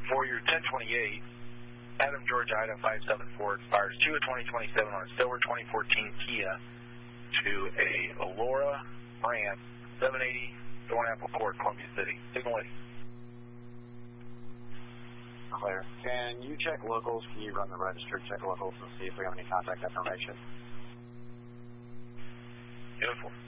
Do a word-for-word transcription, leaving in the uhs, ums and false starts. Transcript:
For your ten twenty-eight, Adam George Item five seven four expires two of twenty twenty-seven on a silver twenty fourteen Kia to a Allura Ram seven eighty Thornapple Court, Columbia City. Signal ready. Clear. Can you check locals? Can you run the registered check locals and see if we have any contact information? Uniform.